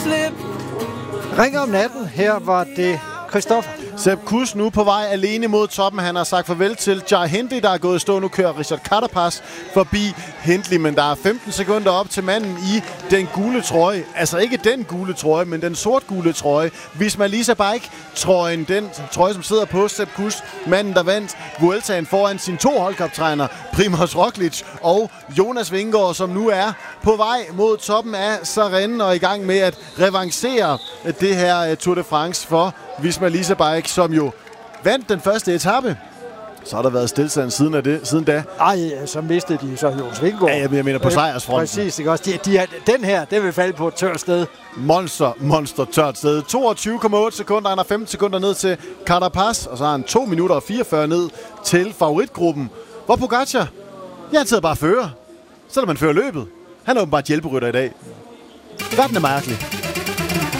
Ring om natten. Her var det Christoffer. Sepp Kuss nu på vej alene mod toppen. Han har sagt farvel til Jai Hindley, der er gået i stå. Nu kører Richard Carapaz forbi Hindley, men der er 15 sekunder op til manden i den gule trøje. Altså ikke den gule trøje, men den sort-gule trøje. Visma Lease Bike-trøjen, den trøje, som sidder på Sepp Kuss. Manden, der vandt Vueltaen foran sine 2 holdkaptajner, Primož Roglič og Jonas Vingegaard, som nu er på vej mod toppen af Sarrennen og i gang med at revancere det her Tour de France for Visma Lease Bike, som jo vandt den første etape. Så har der været stillestand siden da. Så mistede de så Jonas Vingegaard. Ja, jeg mener på sejrsfronten. Præcis, ikke også? Den her, det vil falde på et tørt sted. Monster tørt sted. 22,8 sekunder. Han har 15 sekunder ned til Carapaz, og så har han 2 minutter og 44 ned til favoritgruppen. Hvor Pogačar, han sidder bare fører. Selvom man fører løbet. Han er åbenbart hjælperytter i dag. Verden er mærkelig.